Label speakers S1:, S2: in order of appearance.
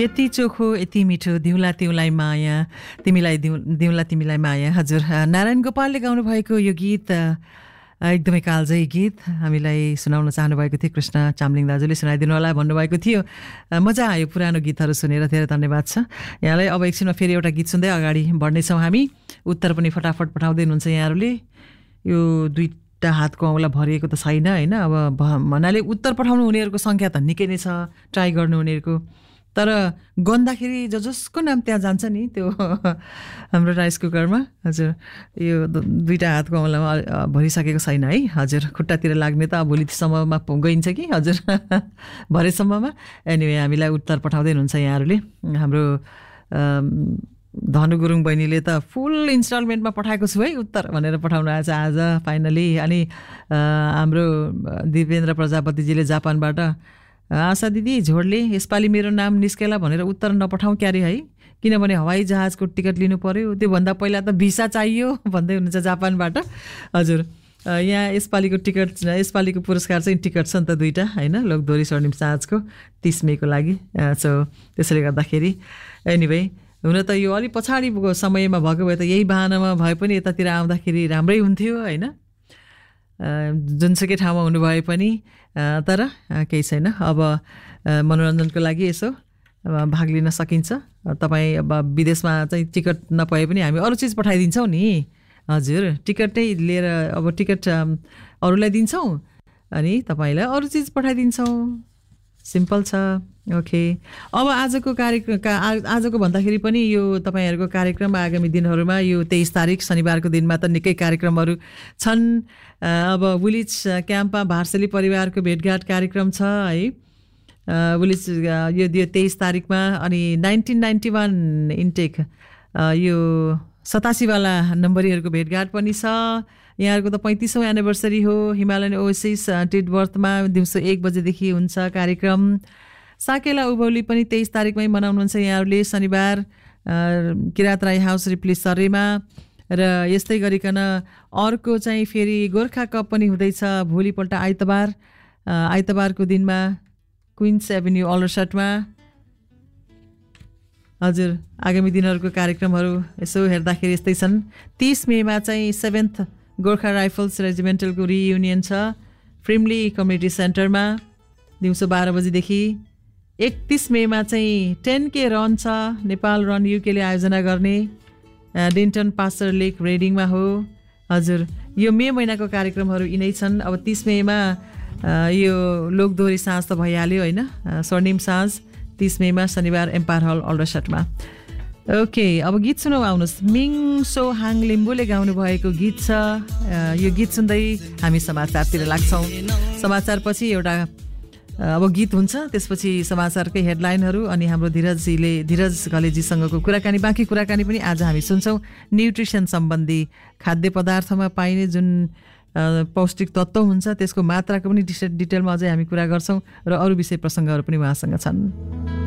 S1: यति चोखो यति मिठो दिउला तिउलाई माया तिमीलाई दिउला तिमीलाई माया। हजुर, नारायण गोपालले गाउनु भएको यो गीत एकदमै कालजयी गीत हामीलाई सुनाउन चाहनुभएको थियो। कृष्ण चामलिङ दाजुले सुनाइदिनु होला भन्नुभएको थियो। मजा आयो पुरानो गीतहरू सुनेर, धेरै धन्यवाद छ यहाँलाई। अब एकछिनमा फेरि एउटा गीत सुन्दै अगाडि बढ्नेछौँ हामी। उत्तर पनि फटाफट पठाउँदै हुनुहुन्छ यहाँहरूले। यो दुईवटा हातको औँला भरिएको त छैन होइन। अब भन्नाले उत्तर पठाउनु हुनेहरूको सङ्ख्या त निकै नै छ, ट्राई गर्नु हुनेहरूको। तर गन्दाखेरि जसको नाम त्यहाँ जान्छ नि त्यो हाम्रो राइस कुकरमा। हजुर, यो दुईवटा हातको औँलामा भरिसकेको छैन है। हजुर, खुट्टातिर लाग्ने त भोलिसम्ममा गइन्छ कि हजुर भरेसम्ममा। एनिवे हामीलाई उत्तर पठाउँदै हुनुहुन्छ यहाँहरूले। हाम्रो धनु गुरुङ बहिनीले त फुल इन्स्टलमेन्टमा पठाएको छु है उत्तर भनेर पठाउनु आएछ आज फाइनली। अनि हाम्रो दिपेन्द्र प्रजापतिजीले जापानबाट, आशा दिदी झोडले यसपालि मेरो नाम निस्केला भनेर उत्तर नपठाउँ क्यारे है, किनभने हवाई जहाजको टिकट लिनु पर्यो, त्योभन्दा पहिला त भिसा चाहियो भन्दै हुनुहुन्छ जापानबाट। हजुर, यहाँ यसपालिको टिकट, यसपालिको पुरस्कार चाहिँ टिकट छ नि त दुईवटा होइन, लोकदोरी स्वर्णिम साँझको 30 मेको लागि। सो त्यसैले गर्दाखेरि एनिवे हुन त यो अलिक पछाडिको समयमा भएको भए त यही बाहनामा भए पनि यतातिर आउँदाखेरि राम्रै हुन्थ्यो होइन, जुनसुकै ठाउँमा हुनुभए पनि। तर केही छैन, अब मनोरञ्जनको लागि यसो भाग लिन सकिन्छ। तपाईँ अब विदेशमा चाहिँ टिकट नपाए पनि हामी अरू चिज पठाइदिन्छौँ नि। हजुर, टिकटै लिएर अब टिकट अरूलाई दिन्छौँ अनि तपाईँलाई अरू चिज पठाइदिन्छौँ। सिम्पल छ। ओके, अब आजको कार्यक्रम आजको भन्दाखेरि पनि यो तपाईँहरूको कार्यक्रम आगामी दिनहरूमा यो 23 तारिक शनिबारको दिनमा त निकै कार्यक्रमहरू छन्। अब विलिज क्याम्पमा भारसेली परिवारको भेटघाट कार्यक्रम छ है, विलिज यो 23 तारिकमा। अनि 1991 इन्टेक यो 87 वाला नम्बरीहरूको भेटघाट पनि छ। यहाँहरूको त 35औँ एनिभर्सरी हो। हिमालयन ओएसिस टिडवर्थमा दिउँसो 1 बजेदेखि हुन्छ कार्यक्रम। साकेला उभौली पनि 23 तारिकमै मनाउनुहुन्छ यहाँहरूले शनिबार, किरात राई हाउस रिप्ली सर्रेमा। र यस्तै गरिकन अर्को चाहिँ फेरि गोर्खा कप पनि हुँदैछ भोलिपल्ट आइतबारको दिनमा क्विन्स एभिन्यू अलरसटमा। हजुर, आगामी दिनहरूको कार्यक्रमहरू यसो हेर्दाखेरि यस्तै छन्। 30 मेमा चाहिँ 7th गोर्खा राइफल्स रेजिमेन्टलको रियुनियन छ फ्रिमली कम्युनिटी सेन्टरमा दिउँसो 12 बजीदेखि। 31 मेमा चाहिँ 10K रन छ, नेपाल रन युकेले आयोजना गर्ने, डिन्टन पास्टर लेक रेडिङमा हो। हजुर, यो मे महिनाको कार्यक्रमहरू यिनै छन्। अब 30 मेमा यो लोकदोहोरी साँझ त भइहाल्यो होइन, स्वर्णिम साँझ 30 मेमा शनिबार एम्पायर हल अलरसटमा। ओके, अब गीत सुनौ आउनुहोस्। मिङ सो हाङ लिम्बूले गाउनु भएको गीत छ। यो गीत सुन्दै हामी समाचारतिर लाग्छौँ। समाचारपछि एउटा अब गीत हुन्छ, त्यसपछि समाचारकै हेडलाइनहरू अनि हाम्रो धीरज घलेजीसँगको कुराकानी। बाँकी कुराकानी पनि आज हामी सुन्छौँ न्युट्रिसन सम्बन्धी, खाद्य पदार्थमा पाइने जुन पौष्टिक तत्त्व हुन्छ त्यसको मात्राको पनि डिटेलमा अझै हामी कुरा गर्छौँ र अरू विषय प्रसङ्गहरू पनि उहाँसँग छन्।